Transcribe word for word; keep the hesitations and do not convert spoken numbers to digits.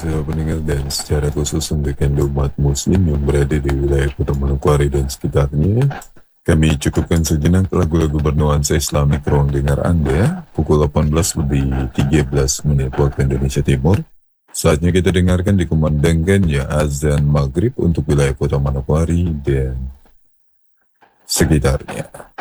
saudara pendengar, dan secara khusus untuk Anda umat muslim yang berada di wilayah Kota Manokwari dan sekitarnya, kami cukupkan sejenak lagu-lagu bernuansa Islamik ruang dengar Anda pukul delapan belas lebih tiga belas menit waktu Indonesia Timur. Saatnya kita dengarkan dikumandangkannya azan maghrib untuk wilayah Kota Manokwari dan sekitarnya.